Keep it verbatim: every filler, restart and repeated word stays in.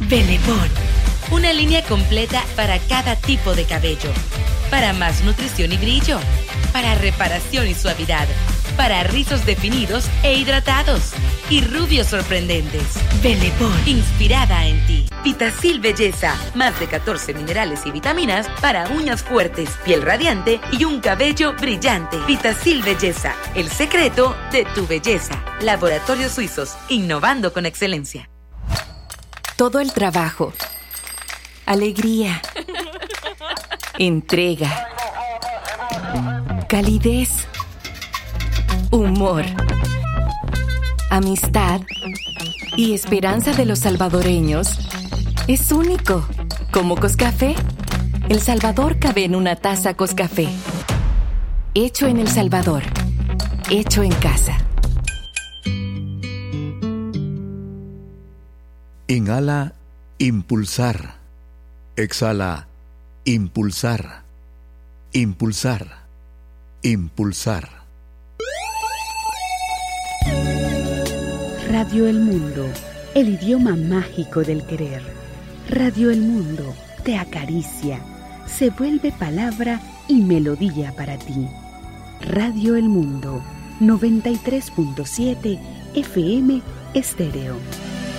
Bellepon, una línea completa para cada tipo de cabello. Para más nutrición y brillo. Para reparación y suavidad. Para rizos definidos e hidratados. Y rubios sorprendentes. Bellepon, inspirada en ti. Vitacil Belleza, más de catorce minerales y vitaminas para uñas fuertes, piel radiante y un cabello brillante. Vitacil Belleza, el secreto de tu belleza. Laboratorios Suizos, innovando con excelencia. Todo el trabajo, alegría, entrega, calidez, humor, amistad y esperanza de los salvadoreños es único. Como Coscafé, El Salvador cabe en una taza Coscafé. Hecho en El Salvador, hecho en casa. Inhala, impulsar. Exhala, impulsar. Impulsar. Impulsar. Radio El Mundo, el idioma mágico del querer. Radio El Mundo te acaricia, se vuelve palabra y melodía para ti. Radio El Mundo, noventa y tres punto siete F M Estéreo.